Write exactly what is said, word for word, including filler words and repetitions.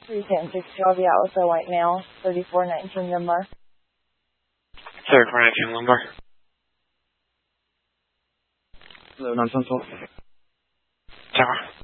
three ten six Shelby Alpha White Male, thirty-four nineteen Lumbar. thirty-four nineteen Lumbar. Hello, nine one four. Tower.